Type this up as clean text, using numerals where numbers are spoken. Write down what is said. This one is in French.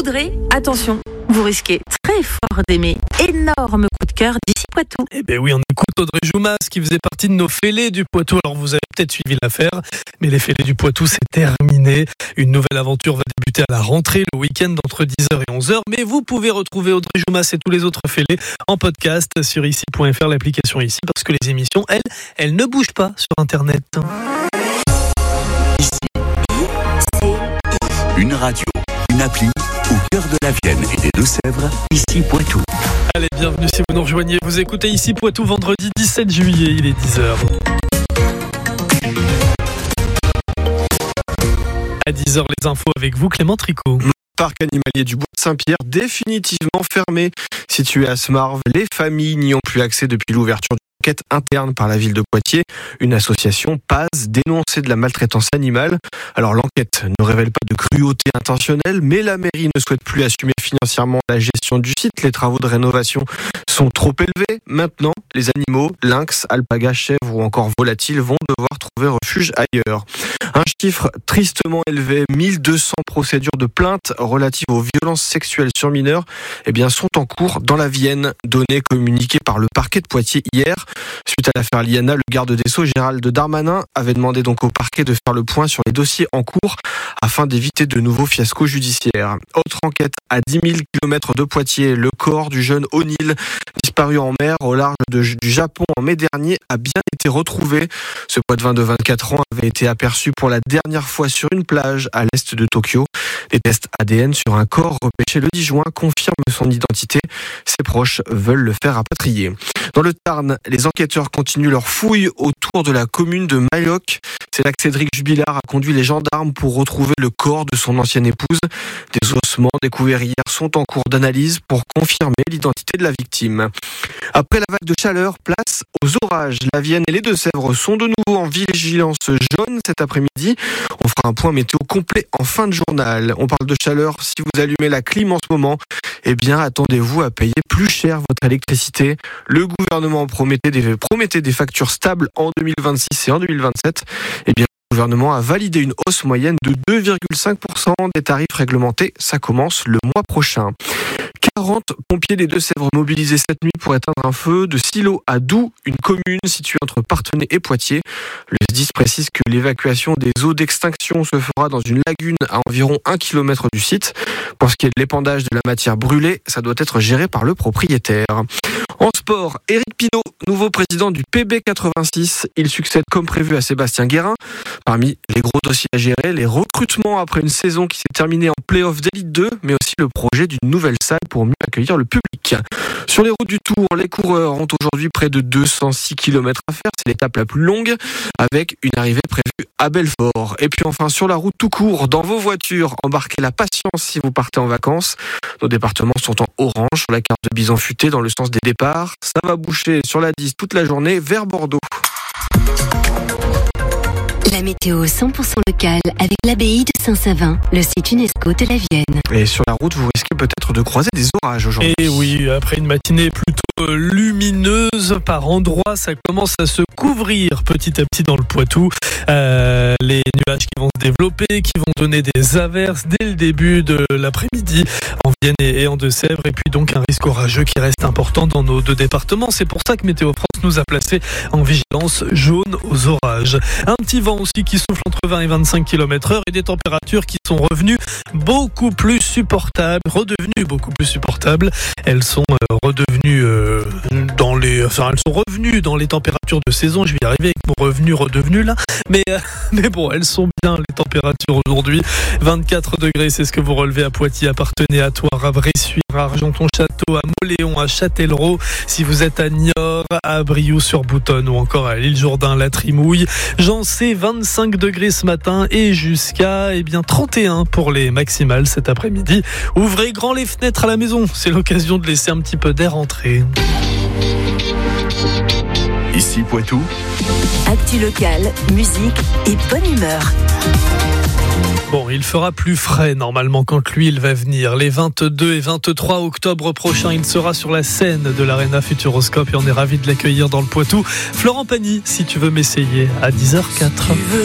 Audrey, attention, vous risquez très fort d'aimer énorme coup de cœur d'ici Poitou. Eh bien oui, on écoute Audrey Joumas qui faisait partie de nos fêlés du Poitou. Alors vous avez peut-être suivi l'affaire, mais les fêlés du Poitou, c'est terminé. Une nouvelle aventure va débuter à la rentrée, le week-end entre 10h et 11h. Mais vous pouvez retrouver Audrey Joumas et tous les autres fêlés en podcast sur ici.fr, l'application Ici, parce que les émissions, elles ne bougent pas sur Internet. Une radio, une appli au cœur de la Vienne et des Deux-Sèvres, Ici Poitou. Allez, bienvenue si vous nous rejoignez. Vous écoutez Ici Poitou, vendredi 17 juillet, il est 10h. À 10h, les infos avec vous, Clément Tricot. Parc animalier du Bois de Saint-Pierre définitivement fermé. Situé à Smarve, les familles n'y ont plus accès depuis l'ouverture d'une enquête interne par la ville de Poitiers. Une association PAS dénonçait de la maltraitance animale. Alors l'enquête ne révèle pas de cruauté intentionnelle, mais la mairie ne souhaite plus assumer financièrement la gestion du site. Les travaux de rénovation sont trop élevés. Maintenant, les animaux, lynx, alpagas, chèvres ou encore volatiles vont devoir trouver refuge ailleurs. Un chiffre tristement élevé, 1200 procédures de plainte relatives aux violences sexuelles sur mineurs sont en cours dans la Vienne. Données communiquées par le parquet de Poitiers hier. Suite à l'affaire Liana, le garde des Sceaux, Gérald Darmanin, avait demandé donc au parquet de faire le point sur les dossiers en cours afin d'éviter de nouveaux fiascos judiciaires. Autre enquête à 10 000 km de Poitiers, le corps du jeune O'Neill, disparu en mer au large du Japon en mai dernier, a bien été retrouvé. Ce Poitevin de 24 ans avait été aperçu pour la dernière fois sur une plage à l'est de Tokyo. Les tests ADN sur un corps repêché le 10 juin confirment son identité. Ses proches veulent le faire rapatrier. Dans le Tarn, les enquêteurs continuent leur fouille autour de la commune de Mailloc. C'est là que Cédric Jubilard a conduit les gendarmes pour retrouver le corps de son ancienne épouse. Des ossements découverts hier sont en cours d'analyse pour confirmer l'identité de la victime. Après la vague de chaleur, place aux orages. La Vienne et les Deux-Sèvres sont de nouveau en vigilance jaune cet après-midi. On fera un point météo complet en fin de journal. On parle de chaleur. Si vous allumez la clim en ce moment, attendez-vous à payer plus cher votre électricité. Le gouvernement promettait des factures stables en 2026 et en 2027. Le gouvernement a validé une hausse moyenne de 2,5% des tarifs réglementés. Ça commence le mois prochain. 40 pompiers des Deux-Sèvres mobilisés cette nuit pour éteindre un feu de Silo à Doux, une commune située entre Parthenay et Poitiers. Le SDIS précise que l'évacuation des eaux d'extinction se fera dans une lagune à environ 1 km du site. Pour ce qui est de l'épandage de la matière brûlée, ça doit être géré par le propriétaire. En sport, Éric Pineau, nouveau président du PB86. Il succède comme prévu à Sébastien Guérin. Parmi les gros dossiers à gérer, les recrutements après une saison qui s'est terminée en play-off d'Élite 2, mais aussi le projet d'une nouvelle salle pour mieux accueillir le public. Sur les routes du Tour, les coureurs ont aujourd'hui près de 206 km à faire. C'est l'étape la plus longue, avec une arrivée prévue à Belfort. Et puis enfin, sur la route tout court, dans vos voitures, embarquez la patience si vous partez en vacances. Nos départements sont en orange sur la carte de Bison Futé dans le sens des départs. Ça va boucher sur la 10 toute la journée vers Bordeaux. La météo 100% locale avec l'abbaye de Saint-Savin, le site UNESCO de la Vienne. Et sur la route, vous risquez peut-être de croiser des orages aujourd'hui. Et oui, après une matinée plutôt lumineuse par endroits, ça commence à se couvrir petit à petit dans le Poitou. Les nuages qui vont se développer, qui vont donner des averses dès le début de l'après-midi en Vienne et en Deux-Sèvres. Et puis donc un risque orageux qui reste important dans nos deux départements. C'est pour ça que Météo France nous a placés en vigilance jaune aux orages. Un petit vent aussi qui souffle entre 20 et 25 km/h et des températures qui sont redevenues beaucoup plus supportables. Elles sont revenues dans les températures de saison. Je vais y arriver avec mon redevenu là. Mais bon, elles sont bien les températures aujourd'hui. 24 degrés, c'est ce que vous relevez à Poitiers, à Parthenay, à Thouars, à Bressuire, à Argenton-Château, à Mauléon, à Châtellerault. Si vous êtes à Niort, à Briouze-sur-Boutonne ou encore à l'île Jourdain, la Trimouille. J'en sais 25 degrés ce matin et jusqu'à 31 pour les maximales cet après-midi. Ouvrez grand les fenêtres à la maison, c'est l'occasion de laisser un petit peu d'air entrer. Ici Poitou. Actu locale, musique et bonne humeur. Bon, il fera plus frais normalement quand lui il va venir. Les 22 et 23 octobre prochains, il sera sur la scène de l'Arena Futuroscope et on est ravis de l'accueillir dans le Poitou. Florent Pagny, si tu veux m'essayer, à 10h04.